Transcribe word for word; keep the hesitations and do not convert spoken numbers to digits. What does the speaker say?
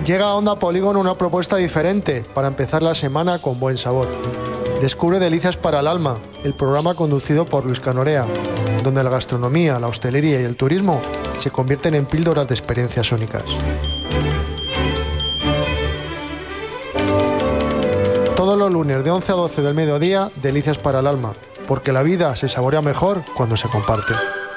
Llega a Onda Polígono una propuesta diferente para empezar la semana con buen sabor. Descubre Delicias para el Alma, el programa conducido por Luis Canorea, donde la gastronomía, la hostelería y el turismo se convierten en píldoras de experiencias únicas. Todos los lunes de once a doce del mediodía, Delicias para el Alma, porque la vida se saborea mejor cuando se comparte.